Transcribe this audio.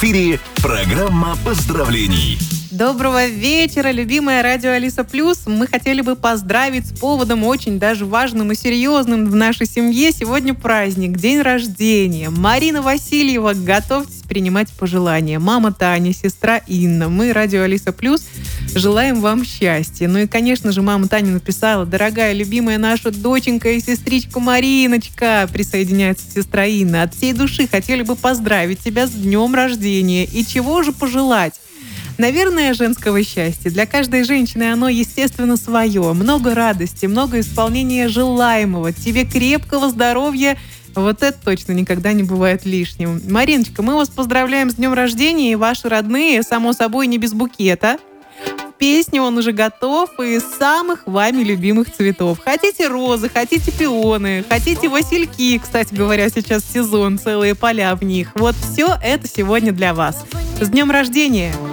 эфире программа поздравлений. Доброго вечера, любимая радио Алиса Плюс. Мы хотели бы поздравить с поводом очень даже важным и серьезным в нашей семье. Сегодня праздник, день рождения. Марина Васильева, готовьтесь принимать пожелания. Мама Таня, сестра Инна. Мы, радио Алиса Плюс, желаем вам счастья. Ну и, конечно же, мама Таня написала: дорогая, любимая наша доченька и сестричка Мариночка, присоединяется сестра Инна. От всей души хотели бы поздравить тебя с днем рождения. И чего же пожелать? Наверное, женского счастья. Для каждой женщины оно, естественно, свое. Много радости, много исполнения желаемого. Тебе крепкого здоровья. Вот это точно никогда не бывает лишним. Мариночка, мы вас поздравляем с днем рождения. И ваши родные, само собой, не без букета. В песне он уже готов из самых вами любимых цветов. Хотите розы, хотите пионы, хотите васильки. Кстати говоря, сейчас сезон, целые поля в них. Вот все это сегодня для вас. С днем рождения!